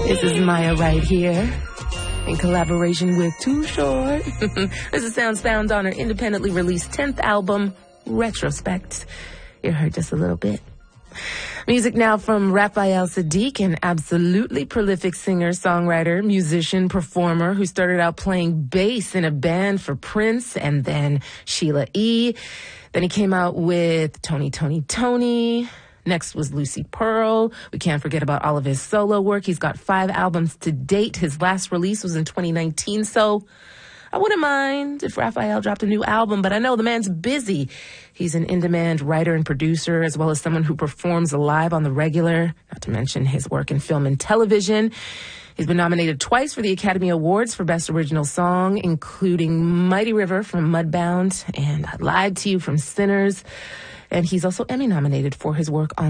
This is Maya right here in collaboration with Too Short. This is sounds found on her independently released 10th album, Retrospect. You heard just a little bit. Music now from Raphael Saadiq, an absolutely prolific singer, songwriter, musician, performer who started out playing bass in a band for Prince and then Sheila E. Then he came out with Tony. Next was Lucy Pearl. We can't forget about all of his solo work. He's got 5 albums to date. His last release was in 2019, so I wouldn't mind if Raphael dropped a new album, but I know the man's busy. He's an in-demand writer and producer, as well as someone who performs live on the regular, not to mention his work in film and television. He's been nominated twice for the Academy Awards for Best Original Song, including Mighty River from Mudbound and I Lied to You from Sinners. And he's also Emmy nominated for his work on